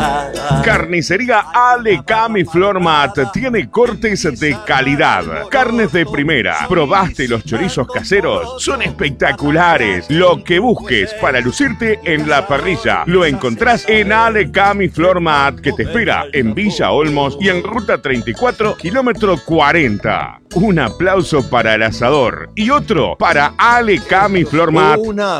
Carnicería Alecam y Flormat tiene cortes de calidad, carnes de primera. ¿Probaste los chorizos caseros? Son espectaculares. Lo que busques para lucirte en la parrilla lo encontrás en Alecam y Flormat, que te espera en Villa Olmos y en Ruta 34, kilómetro 40. Un aplauso para el asador y otro para Alecam y Flormat.